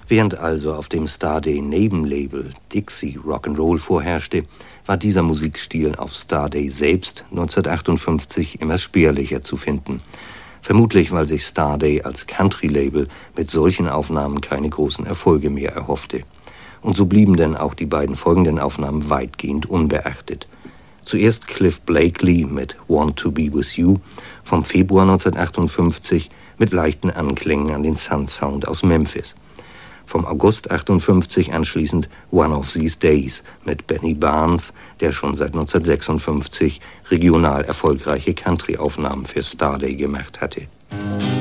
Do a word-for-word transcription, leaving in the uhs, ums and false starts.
Während also auf dem Starday-Nebenlabel Dixie Rock'n'Roll vorherrschte, war dieser Musikstil auf Starday selbst neunzehnhundertachtundfünfzig immer spärlicher zu finden. Vermutlich, weil sich Starday als Country-Label mit solchen Aufnahmen keine großen Erfolge mehr erhoffte. Und so blieben denn auch die beiden folgenden Aufnahmen weitgehend unbeachtet. Zuerst Cliff Blakely mit Want to Be With You vom Februar neunzehnhundertachtundfünfzig mit leichten Anklängen an den Sun-Sound aus Memphis. Vom August achtundfünfzig anschließend One of These Days mit Benny Barnes, der schon seit neunzehnhundertsechsundfünfzig regional erfolgreiche Country-Aufnahmen für Starday gemacht hatte.